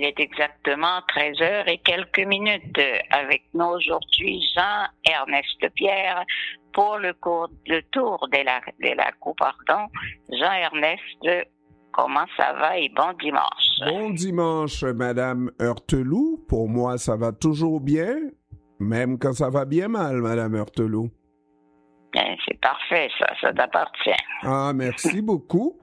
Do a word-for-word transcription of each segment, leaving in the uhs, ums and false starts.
est exactement treize heures et quelques minutes. Avec nous aujourd'hui Jean-Ernest Pierre pour le, cours, le tour de la, de la cour, pardon. Jean-Ernest, comment ça va et bon dimanche. Bon dimanche, Madame Heurteloup. Pour moi, ça va toujours bien, même quand ça va bien mal, Madame Heurteloup. Bien, c'est parfait, ça, ça t'appartient. Ah, merci beaucoup.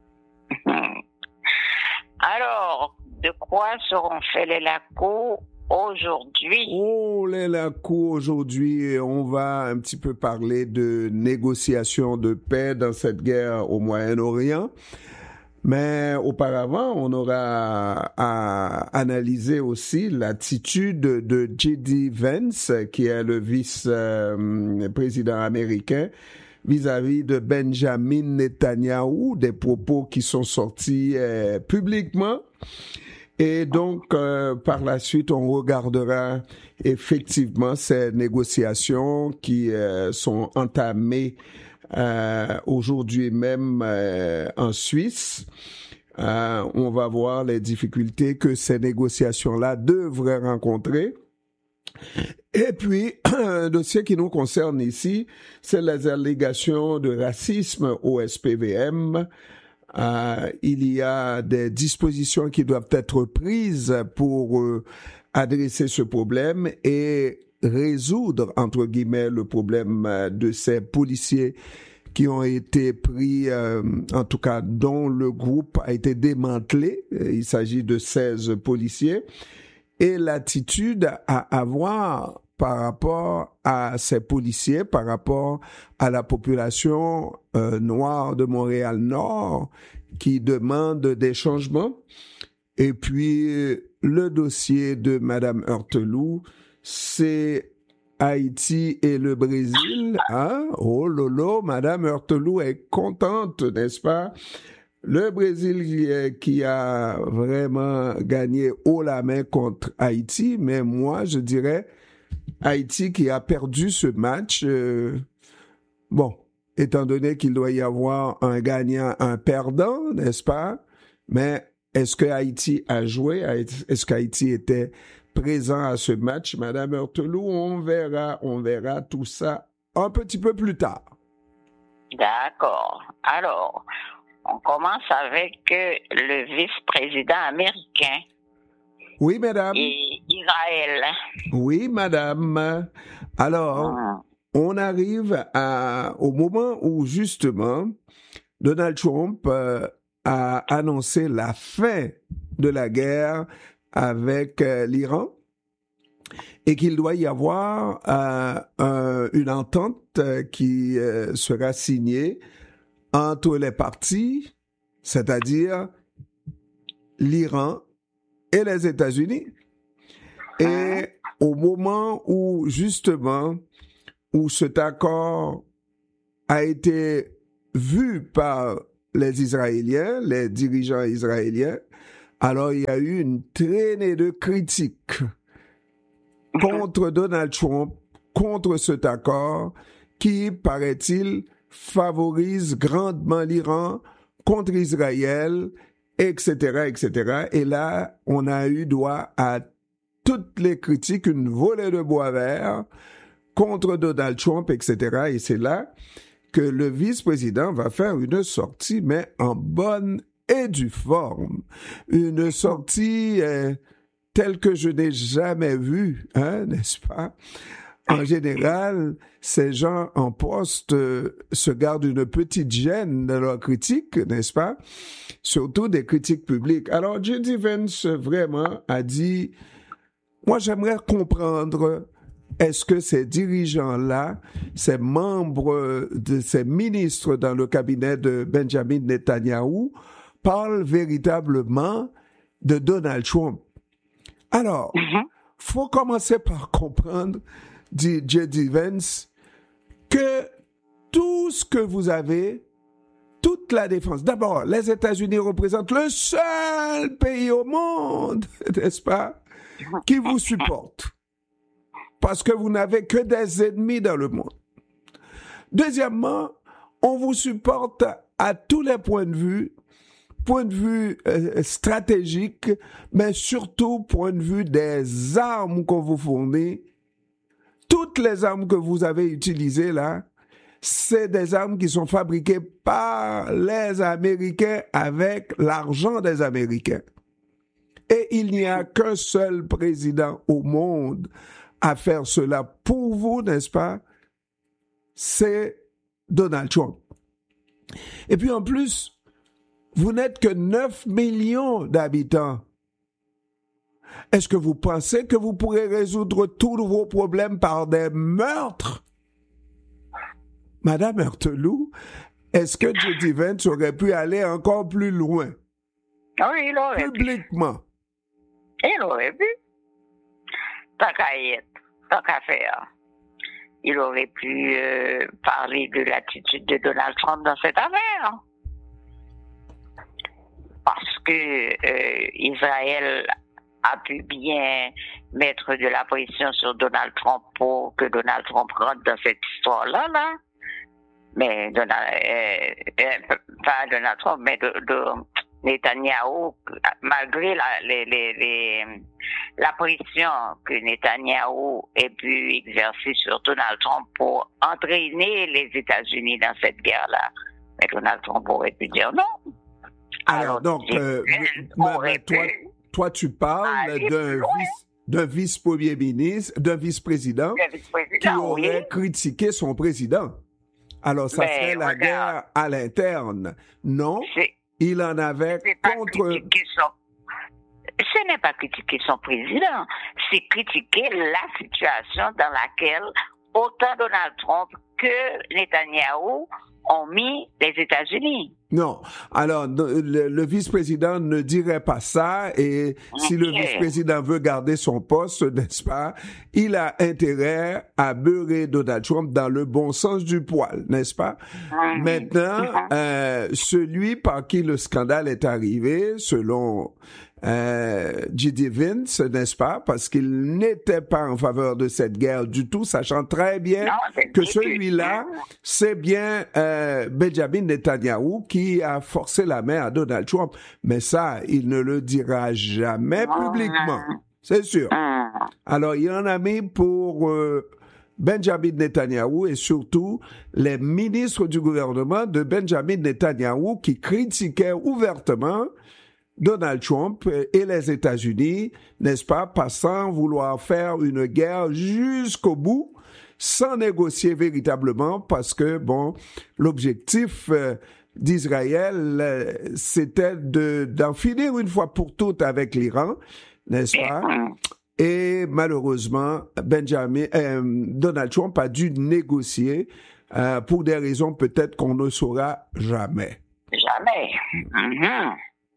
Alors, de quoi seront faits les lacos aujourd'hui? Oh, les lacos aujourd'hui, on va un petit peu parler de négociations de paix dans cette guerre au Moyen-Orient. Mais auparavant, on aura à analyser aussi l'attitude de J D Vance, qui est le vice-président américain, vis-à-vis de Benjamin Netanyahou, des propos qui sont sortis euh, publiquement. Et donc, euh, par la suite, on regardera effectivement ces négociations qui euh, sont entamées Euh, aujourd'hui même euh, en Suisse. Euh, on va voir les difficultés que ces négociations-là devraient rencontrer. Et puis, un dossier qui nous concerne ici, c'est les allégations de racisme au S P V M. Euh, il y a des dispositions qui doivent être prises pour euh, adresser ce problème et résoudre, entre guillemets, le problème de ces policiers qui ont été pris, euh, en tout cas, dont le groupe a été démantelé. Il s'agit de seize policiers. Et l'attitude à avoir par rapport à ces policiers, par rapport à la population euh, noire de Montréal-Nord qui demande des changements. Et puis, le dossier de Madame Heurteloup, c'est Haïti et le Brésil, hein? Oh lolo, Madame Heurteloup est contente, n'est-ce pas? Le Brésil qui, qui a vraiment gagné haut la main contre Haïti, mais moi, je dirais Haïti qui a perdu ce match. Euh, bon, étant donné qu'il doit y avoir un gagnant, un perdant, n'est-ce pas? Mais est-ce que Haïti a joué? Est-ce qu'Haïti était présent à ce match, Madame Heurteloup? On verra, on verra tout ça un petit peu plus tard. D'accord. Alors, on commence avec euh, le vice-président américain. Oui, madame. Et Israël. Oui, madame. Alors, hum. on arrive à, au moment où, justement, Donald Trump euh, a annoncé la fin de la guerre avec euh, l'Iran et qu'il doit y avoir euh, un, une entente euh, qui euh, sera signée entre les parties, c'est-à-dire l'Iran et les États-Unis. Et au moment où, justement, où cet accord a été vu par les Israéliens, les dirigeants israéliens, alors il y a eu une traînée de critiques contre Donald Trump, contre cet accord qui, paraît-il, favorise grandement l'Iran contre Israël, et cetera, et cetera. Et là, on a eu droit à toutes les critiques, une volée de bois vert contre Donald Trump, et cetera. Et c'est là que le vice-président va faire une sortie, mais en bonne et due forme. Une sortie euh, telle que je n'ai jamais vue, hein, n'est-ce pas? En général, ces gens en poste euh, se gardent une petite gêne dans leurs critiques, n'est-ce pas? Surtout des critiques publiques. Alors, J D Vance vraiment a dit, moi j'aimerais comprendre, est-ce que ces dirigeants-là, ces membres, de ces ministres dans le cabinet de Benjamin Netanyahou, parlent véritablement de Donald Trump? Alors, mm-hmm. faut commencer par comprendre, dit J D Vance, que tout ce que vous avez, toute la défense, d'abord, les États-Unis représentent le seul pays au monde, n'est-ce pas, qui vous supporte. Parce que vous n'avez que des ennemis dans le monde. Deuxièmement, on vous supporte à tous les points de vue point de vue euh, stratégique, mais surtout point de vue des armes qu'on vous fournit. Toutes les armes que vous avez utilisées là, c'est des armes qui sont fabriquées par les Américains avec l'argent des Américains. Et il n'y a qu'un seul président au monde à faire cela pour vous, n'est-ce pas? C'est Donald Trump. Et puis en plus, vous n'êtes que neuf millions d'habitants. Est-ce que vous pensez que vous pourrez résoudre tous vos problèmes par des meurtres? Madame Heurteloup, est-ce que J D. Vance aurait pu aller encore plus loin? Oui, il aurait Publiquement. pu. Il aurait pu. Tant qu'à y être, tant qu'à faire. Il aurait pu euh, parler de l'attitude de Donald Trump dans cette affaire. Parce que euh, Israël a pu bien mettre de la pression sur Donald Trump pour que Donald Trump rentre dans cette histoire-là, là. Mais Donald, euh, euh, pas Donald Trump, mais de, de Netanyahou, malgré la, les, les, les, la pression que Netanyahou ait pu exercer sur Donald Trump pour entraîner les États-Unis dans cette guerre-là, mais Donald Trump aurait pu dire non. Alors, Alors donc, euh, mais, toi, toi, tu parles d'un vice, d'un vice-premier ministre, d'un vice-président, vice-président qui aurait oui. critiqué son président. Alors, ça mais, serait la regarde, guerre à l'interne. Non, il en avait contre... Son... Ce n'est pas critiquer son président, c'est critiquer la situation dans laquelle autant Donald Trump que Netanyahou ont mis les États-Unis. Non. Alors, le, le vice-président ne dirait pas ça et okay. si le vice-président veut garder son poste, n'est-ce pas, il a intérêt à beurrer Donald Trump dans le bon sens du poil, n'est-ce pas? Mm-hmm. Maintenant, mm-hmm. Euh, celui par qui le scandale est arrivé, selon euh, J D. Vance, n'est-ce pas? Parce qu'il n'était pas en faveur de cette guerre du tout, sachant très bien non, que celui-là, c'est bien euh, Benjamin Netanyahou qui a forcé la main à Donald Trump. Mais ça, il ne le dira jamais publiquement. C'est sûr. Alors, il en a mis pour euh, Benjamin Netanyahou et surtout les ministres du gouvernement de Benjamin Netanyahou qui critiquaient ouvertement Donald Trump et les États-Unis, n'est-ce pas, passant vouloir faire une guerre jusqu'au bout, sans négocier véritablement, parce que, bon, l'objectif euh, d'Israël, euh, c'était de, d'en finir une fois pour toutes avec l'Iran, n'est-ce pas? Et malheureusement, Benjamin, euh, Donald Trump a dû négocier euh, pour des raisons peut-être qu'on ne saura jamais. Jamais. Mm-hmm.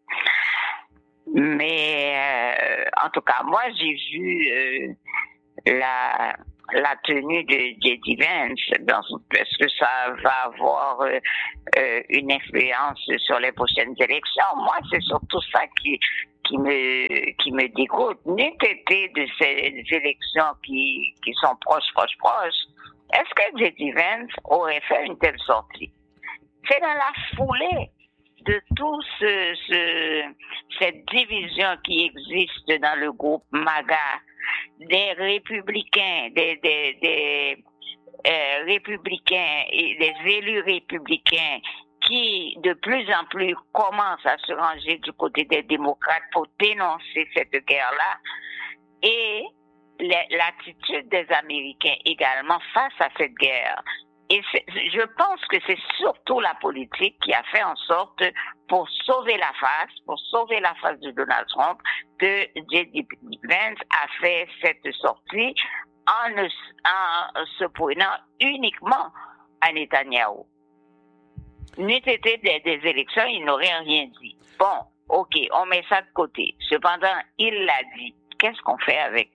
Mais euh, en tout cas, moi, j'ai vu euh, la la tenue de J D. Vance. Est-ce que ça va avoir euh, euh, une influence sur les prochaines élections? Moi, c'est surtout ça qui qui me qui me dégoûte. N'eût été de ces élections qui qui sont proches, proches, proches. Est-ce que J D. Vance aurait fait une telle sortie? C'est dans la foulée de tout ce, ce, cette division qui existe dans le groupe MAGA, des républicains, des, des, des euh, républicains et des élus républicains qui de plus en plus commencent à se ranger du côté des démocrates pour dénoncer cette guerre-là, et l'attitude des Américains également face à cette guerre. Et je pense que c'est surtout la politique qui a fait en sorte, pour sauver la face, pour sauver la face de Donald Trump, que J D. Vance a fait cette sortie en, ne, en se prenant uniquement à Netanyahou. N'eût été des, des élections, il n'aurait rien dit. Bon, ok, on met ça de côté. Cependant, il l'a dit. Qu'est-ce qu'on fait avec?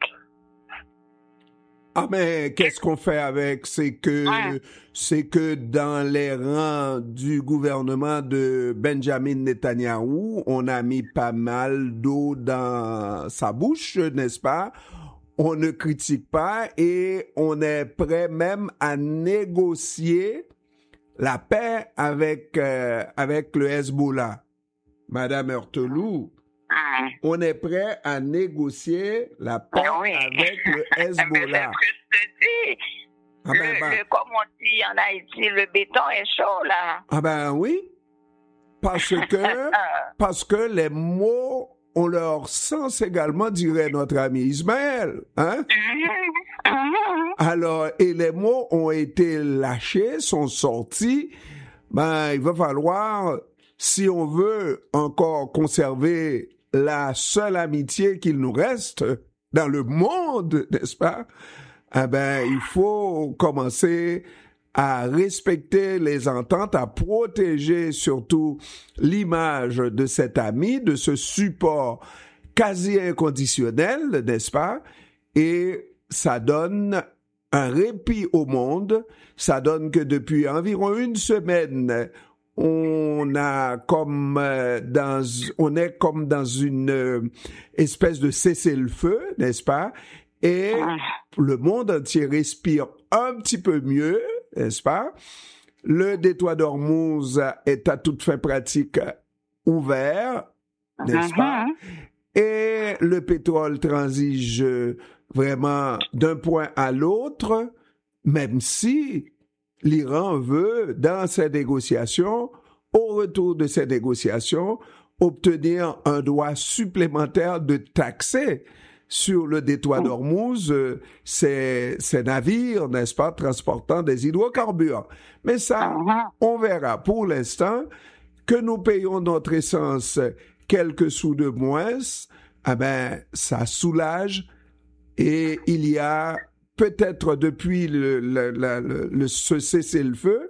Ah, mais qu'est-ce qu'on fait avec? C'est que, ouais. c'est que dans les rangs du gouvernement de Benjamin Netanyahou, on a mis pas mal d'eau dans sa bouche, n'est-ce pas? On ne critique pas et on est prêt même à négocier la paix avec, euh, avec le Hezbollah. Madame Heurteloup, Hum. on est prêt à négocier la paix Ben oui. avec le Mais c'est Hezbollah. ce que je te dis. Ah Le, ben, ben, le- comme on dit en Haïti, le béton est chaud, là. ah ben oui, parce que, Ah, parce que les mots ont leur sens également, dirait notre ami Ismaël. Hein? mhm, mhm. Alors, et les mots ont été lâchés, sont sortis. Ben, il va falloir, si on veut encore conserver la seule amitié qu'il nous reste dans le monde, n'est-ce pas? Eh ben, il faut commencer à respecter les ententes, à protéger surtout l'image de cet ami, de ce support quasi inconditionnel, n'est-ce pas? Et ça donne un répit au monde. Ça donne que depuis environ une semaine, on a comme euh, dans, on est comme dans une euh, espèce de cessez-le-feu, n'est-ce pas? Et le monde entier respire un petit peu mieux, n'est-ce pas? Le détroit d'Ormuz est à toute fin pratique ouvert, n'est-ce pas? Et le pétrole transige vraiment d'un point à l'autre, même si l'Iran veut, dans ces négociations, au retour de ces négociations, obtenir un droit supplémentaire de taxer sur le détroit d'Ormuz euh, ces, ces navires, n'est-ce pas, transportant des hydrocarbures. Mais ça, on verra. Pour l'instant, que nous payons notre essence quelques sous de moins, eh ben, ça soulage. Et il y a peut-être depuis le, le, le, le, le ce cessez-le-feu,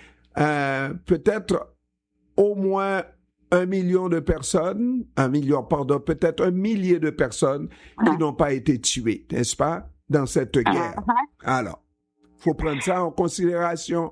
euh, peut-être au moins un million de personnes, un million, pardon, peut-être un millier de personnes qui n'ont pas été tuées, n'est-ce pas, dans cette guerre. Alors, faut prendre ça en considération.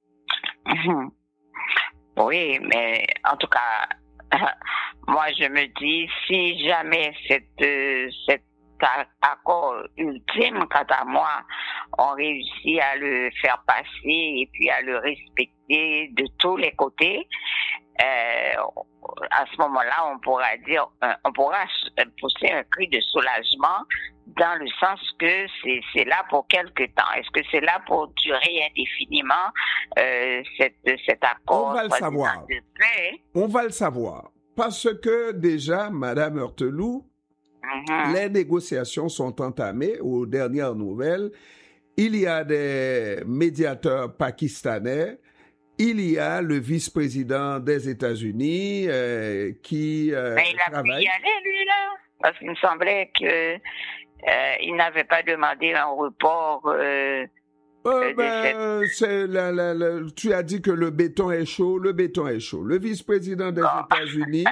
Oui, mais en tout cas, moi je me dis, si jamais cette, euh, cet accord ultime, quant à moi, on réussit à le faire passer et puis à le respecter de tous les côtés, euh, à ce moment-là, on pourra dire, on pourra pousser un cri de soulagement dans le sens que c'est, c'est là pour quelque temps. Est-ce que c'est là pour durer indéfiniment euh, cette, cet accord? On va le savoir. De paix? On va le savoir. Parce que déjà, Madame Heurteloup, mm-hmm. les négociations sont entamées. Aux dernières nouvelles, il y a des médiateurs pakistanais. Il y a le vice-président des États-Unis euh, qui euh, Mais il a travaille. pu y aller, lui, là, parce qu'il me semblait que euh, il n'avait pas demandé un report. Euh, euh, ben, cette... c'est la, la, la, tu as dit que le béton est chaud. Le béton est chaud. Le vice-président des oh. États-Unis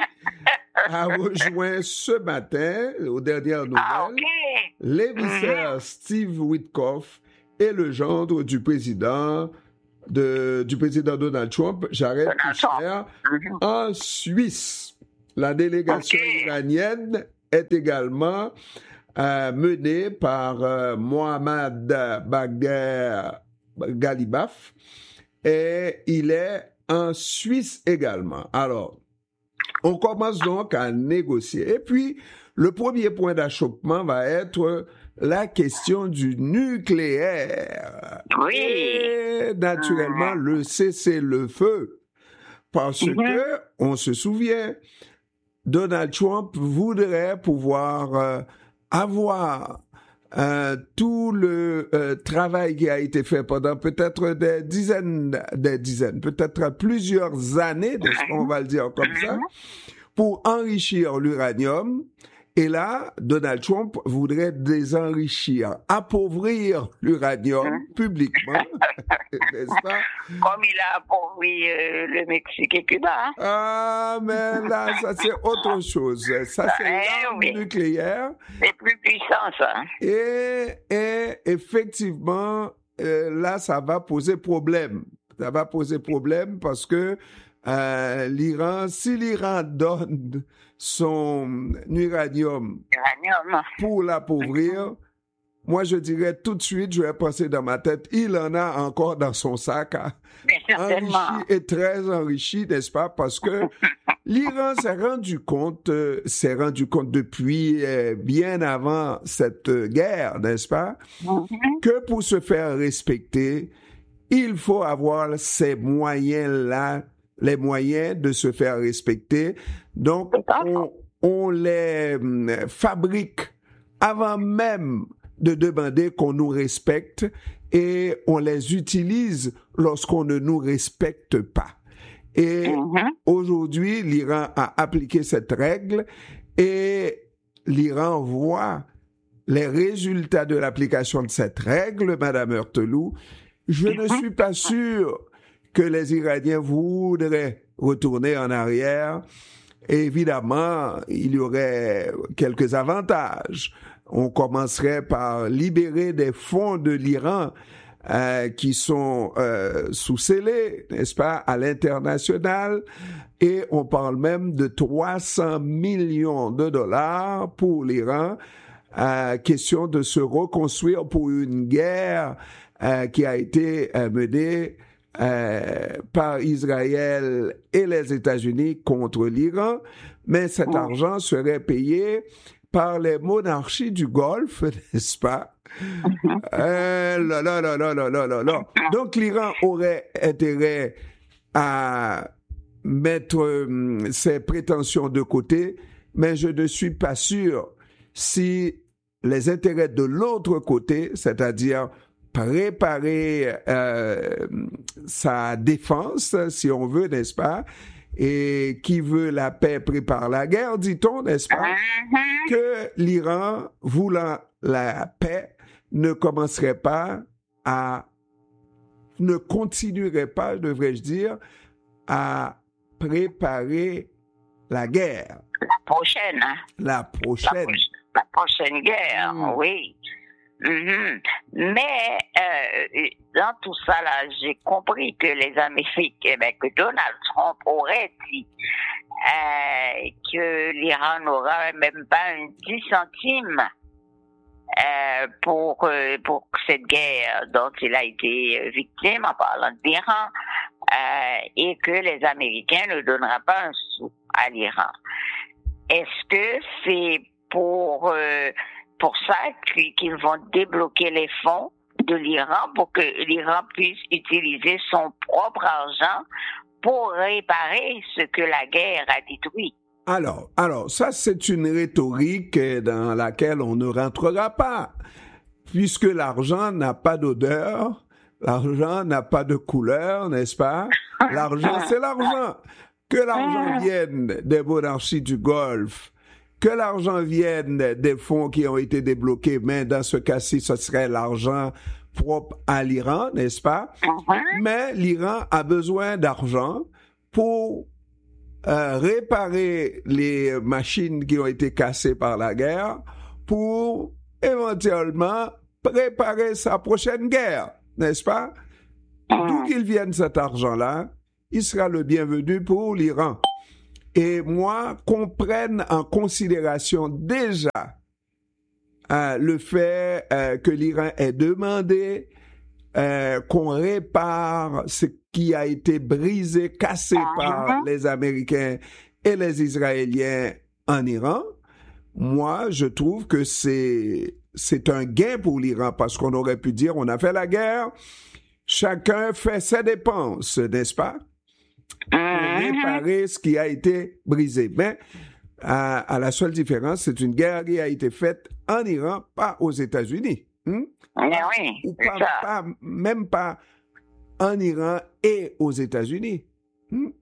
a rejoint ce matin, aux dernières nouvelles, ah, okay. l'émissaire mm-hmm. Steve Witkoff et le gendre du président. De, du président Donald Trump, Jared Kushner, mm-hmm. en Suisse. La délégation okay. iranienne est également euh, menée par euh, Mohammad Bagher Ghalibaf et il est en Suisse également. Alors, on commence donc à négocier. Et puis, le premier point d'achoppement va être la question du nucléaire. Oui. Et naturellement, le cessez-le-feu. Parce mm-hmm. que, on se souvient, Donald Trump voudrait pouvoir euh, avoir euh, tout le euh, travail qui a été fait pendant peut-être des dizaines, des dizaines, peut-être plusieurs années, on va le dire comme ça, pour enrichir l'uranium. Et là, Donald Trump voudrait désenrichir, appauvrir l'uranium hein? publiquement, n'est-ce pas? Comme il a appauvri euh, le Mexique et Cuba. Hein? Ah, mais là, ça c'est autre chose. Ça c'est eh, l'arme oui. nucléaire. C'est plus puissant, ça. Et, et effectivement, euh, là, ça va poser problème. Ça va poser problème parce que euh, l'Iran, si l'Iran donne son uranium Uranium. pour l'appauvrir, moi, je dirais tout de suite, je vais passer dans ma tête, il en a encore dans son sac, hein, enrichi et très enrichi, n'est-ce pas? Parce que l'Iran s'est rendu compte, euh, s'est rendu compte depuis euh, bien avant cette euh, guerre, n'est-ce pas? Mm-hmm. Que pour se faire respecter, il faut avoir ces moyens-là, les moyens de se faire respecter. Donc, on, on les euh, fabrique avant même de demander qu'on nous respecte et on les utilise lorsqu'on ne nous respecte pas. Et mm-hmm. aujourd'hui, l'Iran a appliqué cette règle et l'Iran voit les résultats de l'application de cette règle, Madame Heurteloup. Je mm-hmm. ne suis pas sûr que les Iraniens voudraient retourner en arrière. Et évidemment, il y aurait quelques avantages. On commencerait par libérer des fonds de l'Iran euh, qui sont euh, sous-scellés, n'est-ce pas, à l'international. Et on parle même de trois cents millions de dollars pour l'Iran. Euh, question de se reconstruire pour une guerre euh, qui a été euh, menée euh, par Israël et les États-Unis contre l'Iran. Mais cet argent serait payé par les monarchies du Golfe, n'est-ce pas? euh, là, là, là, là, là, là, là, là. Donc, l'Iran aurait intérêt à mettre euh, ses prétentions de côté, mais je ne suis pas sûr si les intérêts de l'autre côté, c'est-à-dire préparer euh, sa défense, si on veut, n'est-ce pas? Et qui veut la paix prépare la guerre, dit-on, n'est-ce pas? Uh-huh. Que l'Iran, voulant la paix, ne commencerait pas à, ne continuerait pas, devrais-je dire, à préparer la guerre. La prochaine. Hein? La prochaine. La, la prochaine guerre, mmh. oui. Mm-hmm. Mais euh, dans tout ça là, j'ai compris que les Américains, ben, que Donald Trump aurait dit euh, que l'Iran n'aura même pas un dix centimes euh, pour euh, pour cette guerre dont il a été victime en parlant de l'Iran euh, et que les Américains ne donneront pas un sou à l'Iran. Est-ce que c'est pour euh, pour ça qu'ils vont débloquer les fonds de l'Iran pour que l'Iran puisse utiliser son propre argent pour réparer ce que la guerre a détruit? Alors, alors, ça, c'est une rhétorique dans laquelle on ne rentrera pas, puisque l'argent n'a pas d'odeur, l'argent n'a pas de couleur, n'est-ce pas? L'argent, c'est l'argent. Que l'argent vienne des monarchies du Golfe, que l'argent vienne des fonds qui ont été débloqués, mais dans ce cas-ci, ce serait l'argent propre à l'Iran, n'est-ce pas? Uh-huh. Mais l'Iran a besoin d'argent pour euh, réparer les machines qui ont été cassées par la guerre, pour éventuellement préparer sa prochaine guerre, n'est-ce pas? Uh-huh. D'où qu'il vienne cet argent-là, il sera le bienvenu pour l'Iran. Et moi, qu'on prenne en considération déjà euh, le fait euh, que l'Iran ait demandé euh, qu'on répare ce qui a été brisé, cassé uh-huh. par les Américains et les Israéliens en Iran, moi, je trouve que c'est c'est un gain pour l'Iran, parce qu'on aurait pu dire, on a fait la guerre, chacun fait ses dépenses, n'est-ce pas? Pour réparer ce qui a été brisé. Mais à, à la seule différence, c'est une guerre qui a été faite en Iran, pas aux États-Unis. Hein? Oui, Ou pas, pas, même pas en Iran et aux États-Unis. Hein?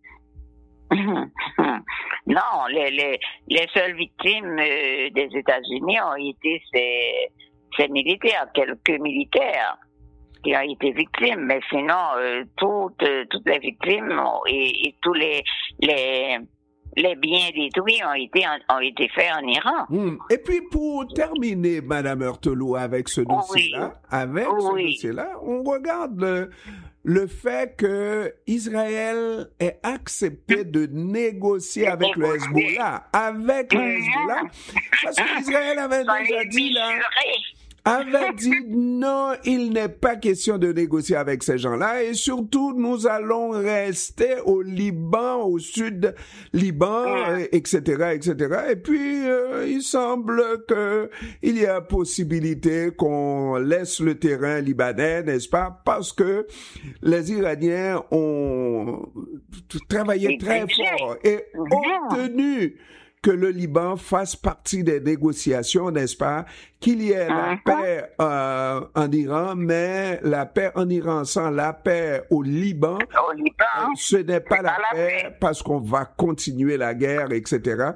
Non, les, les, les seules victimes euh, des États-Unis ont été ces, ces militaires, quelques militaires qui ont été victimes, mais sinon euh, toutes euh, toutes les victimes ont, et, et tous les les les biens détruits ont été en, ont été faits en Iran. Mmh. Et puis pour terminer, Madame Heurteloup, avec ce dossier-là, oui. avec oui. ce dossier-là, on regarde le le fait que Israël ait accepté de négocier avec le Hezbollah, avec le Hezbollah, parce qu'Israël avait déjà dit là. avait dit non, il n'est pas question de négocier avec ces gens-là et surtout nous allons rester au Liban, au sud Liban, mmh. et cetera, et cetera. Et puis euh, il semble que il y a possibilité qu'on laisse le terrain libanais, n'est-ce pas, parce que les Iraniens ont travaillé très fort et obtenu que le Liban fasse partie des négociations, n'est-ce pas, qu'il y ait la uh-huh. paix euh, en Iran, mais la paix en Iran sans la paix au Liban, au Liban euh, ce n'est pas la, la paix, paix parce qu'on va continuer la guerre, et cetera.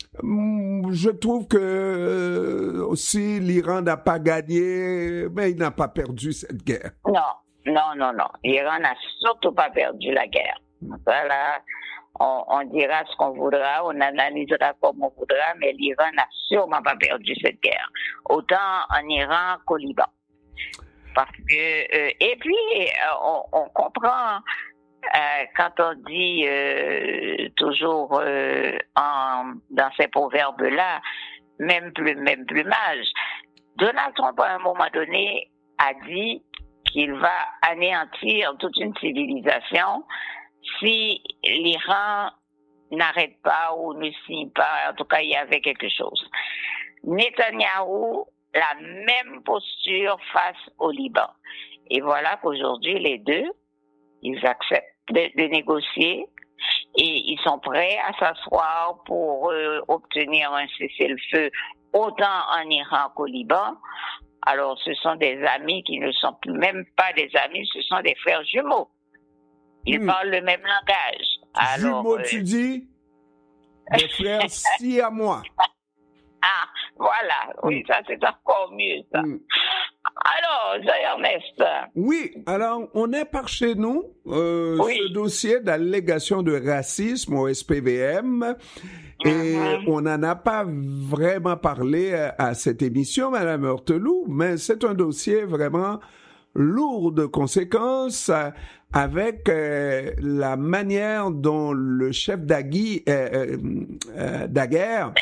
Je trouve que euh, aussi l'Iran n'a pas gagné, mais il n'a pas perdu cette guerre. Non, non, non, non. L'Iran n'a surtout pas perdu la guerre. Voilà. On, on dira ce qu'on voudra, on analysera comme on voudra, mais l'Iran n'a sûrement pas perdu cette guerre. Autant en Iran qu'au Liban. Parce que, euh, et puis, euh, on, on comprend, euh, quand on dit euh, toujours euh, en, dans ces proverbes-là, même plus, même plumage, Donald Trump, à un moment donné, a dit qu'il va anéantir toute une civilisation si l'Iran n'arrête pas ou ne signe pas. En tout cas, il y avait quelque chose. Netanyahou, la même posture face au Liban. Et voilà qu'aujourd'hui, les deux, ils acceptent de, de négocier et ils sont prêts à s'asseoir pour euh, obtenir un cessez-le-feu autant en Iran qu'au Liban. Alors, ce sont des amis qui ne sont même pas des amis, ce sont des frères jumeaux. Ils mmh. parlent le même langage. Alors, jumeaux, euh... tu dis? Des frères si à moi. Ah, voilà. Oui, mmh. ça, c'est encore mieux, ça. Mmh. Alors, Jean-Ernest. Oui, alors, on est par chez nous, euh, oui. ce dossier d'allégation de racisme au S P V M. Et mm-hmm. on n'en a pas vraiment parlé à, à cette émission, Madame Heurteloup, mais c'est un dossier vraiment lourd de conséquences avec euh, la manière dont le chef d'Agui, euh, euh, Daguerre,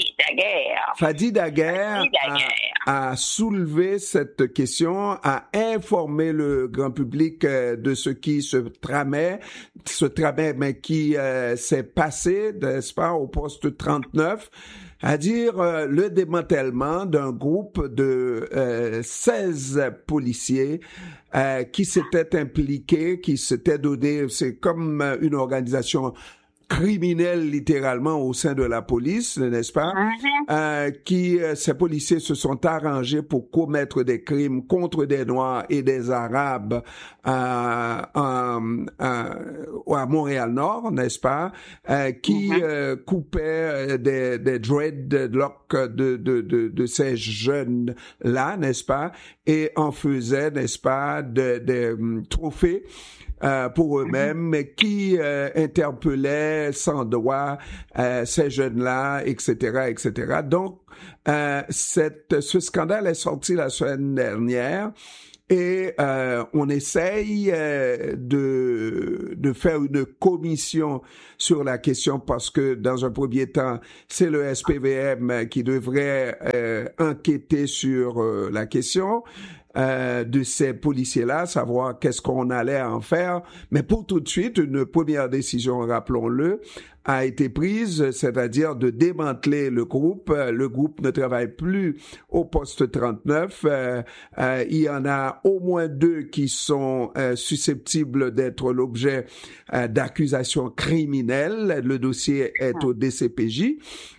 Fadi Daguerre, a, a soulevé cette question, a informé le grand public euh, de ce qui se tramait, se tramait, mais qui euh, s'est passé, n'est-ce pas, au poste trente-neuf, à dire euh, le démantèlement d'un groupe de euh, seize policiers euh, qui s'étaient impliqués, qui s'étaient donné, c'est comme une organisation criminelle littéralement au sein de la police, n'est-ce pas? Mm-hmm. Euh, qui euh, ces policiers se sont arrangés pour commettre des crimes contre des Noirs et des Arabes euh, euh, euh, à Montréal-Nord, n'est-ce pas? Euh, qui mm-hmm. euh, coupaient des, des dreadlocks de, de, de, de ces jeunes-là, n'est-ce pas? Et en faisaient, n'est-ce pas, des de, de, trophées Euh, pour eux-mêmes, mais qui euh, interpellaient sans droit euh, ces jeunes-là, et cetera, et cetera. Donc, euh, cette, ce scandale est sorti la semaine dernière et euh, on essaye euh, de de faire une commission sur la question parce que dans un premier temps, c'est le S P V M qui devrait euh, enquêter sur euh, la question. Euh, de ces policiers-là, savoir qu'est-ce qu'on allait en faire. Mais pour tout de suite, une première décision, rappelons-le, a été prise, c'est-à-dire de démanteler le groupe. Le groupe ne travaille plus au poste trente-neuf. Euh, euh, il y en a au moins deux qui sont euh, susceptibles d'être l'objet euh, d'accusations criminelles. Le dossier est au D C P J.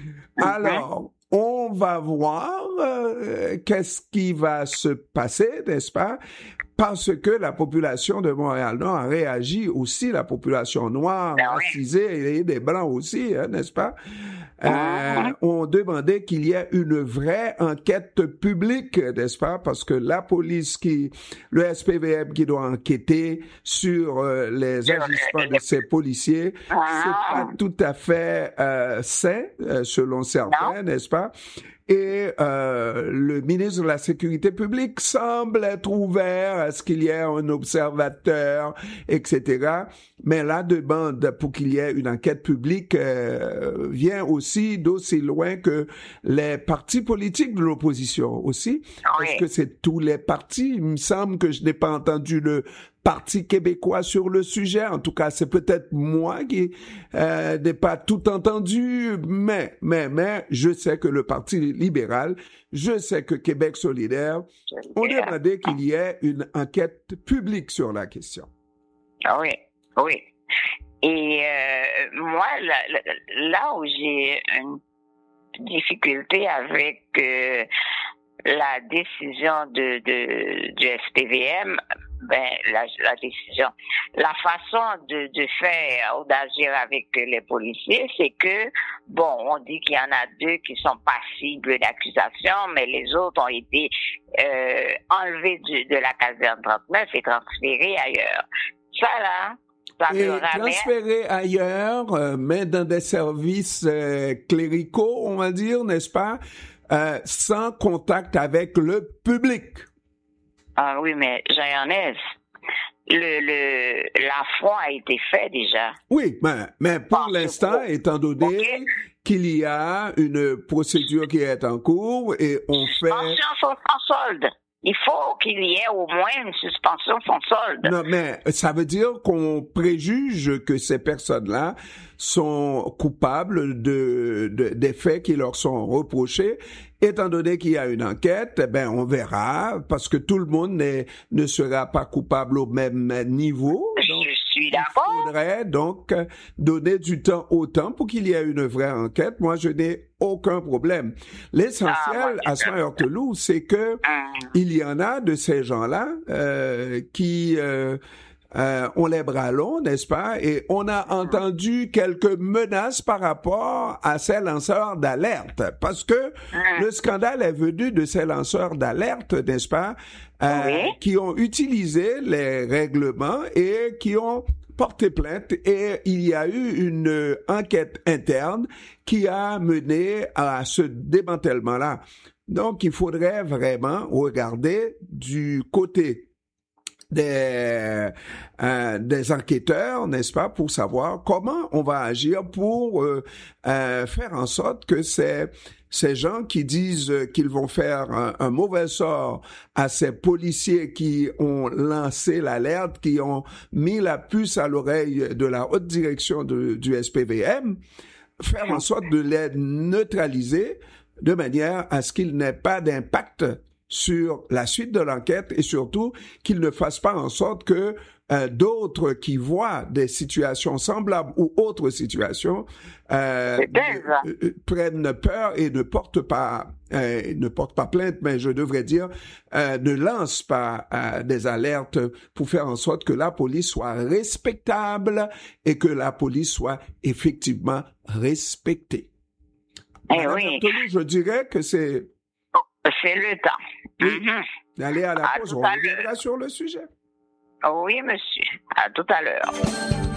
Alors, on va voir euh, qu'est-ce qui va se passer, n'est-ce pas? Parce que la population de Montréal-Nord a réagi aussi, la population noire, racisée et des Blancs aussi, hein, n'est-ce pas? Euh, on demandait qu'il y ait une vraie enquête publique, n'est-ce pas? Parce que la police qui, le S P V M qui doit enquêter sur euh, les agissements de ces policiers, c'est pas tout à fait euh, sain, euh, selon certains, n'est-ce pas? Et euh, le ministre de la Sécurité publique semble être ouvert à ce qu'il y ait un observateur, et cetera. Mais la demande pour qu'il y ait une enquête publique euh, vient aussi d'aussi loin que les partis politiques de l'opposition aussi. Oui. Est-ce que c'est tous les partis? Il me semble que je n'ai pas entendu le Parti québécois sur le sujet. En tout cas, c'est peut-être moi qui euh, n'ai pas tout entendu, mais, mais, mais, je sais que le Parti libéral, je sais que Québec solidaire ont demandé qu'il y ait une enquête publique sur la question. Oui, oui. Et euh, moi, là, là où j'ai une difficulté avec euh, la décision de, de, du S P V M, ben, la, la décision, la façon de, de faire ou d'agir avec les policiers, c'est que, bon, on dit qu'il y en a deux qui sont passibles d'accusation, mais les autres ont été euh, enlevés du, de la caserne trente-neuf et transférés ailleurs. Ça, là, ça et me ramène... transférés ailleurs, euh, mais dans des services euh, cléricaux, on va dire, n'est-ce pas, euh, sans contact avec le public. Ah oui, mais Jean-Ernest, le, le, l'affront a été fait déjà. Oui, mais, mais pour bon, l'instant, étant donné okay. qu'il y a une procédure qui est en cours et on fait... Suspension sans solde. Il faut qu'il y ait au moins une suspension sans solde. Non, mais ça veut dire qu'on préjuge que ces personnes-là sont coupables de, de des faits qui leur sont reprochés. Étant donné qu'il y a une enquête, eh ben on verra, parce que tout le monde n'est, ne sera pas coupable au même niveau. Donc, je suis d'accord. Il faudrait donc donner du temps au temps pour qu'il y ait une vraie enquête. Moi, je n'ai aucun problème. L'essentiel ah, à Saint-Heurteloup, c'est que ah. il y en a de ces gens-là euh, qui euh, euh, ont les bras longs, n'est-ce pas? Et on a entendu quelques menaces par rapport à ces lanceurs d'alerte, parce que ah. le scandale est venu de ces lanceurs d'alerte, n'est-ce pas? Euh, oui. Qui ont utilisé les règlements et qui ont porté plainte, et il y a eu une enquête interne qui a mené à ce démantèlement-là. Donc, il faudrait vraiment regarder du côté des, euh, des enquêteurs, n'est-ce pas, pour savoir comment on va agir pour euh, euh, faire en sorte que ces Ces gens qui disent qu'ils vont faire un, un mauvais sort à ces policiers qui ont lancé l'alerte, qui ont mis la puce à l'oreille de la haute direction de, du S P V M, faire en sorte de les neutraliser de manière à ce qu'il n'ait pas d'impact sur la suite de l'enquête et surtout qu'ils ne fassent pas en sorte que euh, d'autres qui voient des situations semblables ou autres situations euh, euh, prennent peur et ne portent pas euh, ne portent pas plainte, mais je devrais dire euh, ne lancent pas euh, des alertes pour faire en sorte que la police soit respectable et que la police soit effectivement respectée. Eh Madame oui. Anthony, je dirais que c'est c'est le temps. Oui. Mm-hmm. Allez à la pause, on reviendra sur le sujet. Oui, monsieur. À tout à l'heure.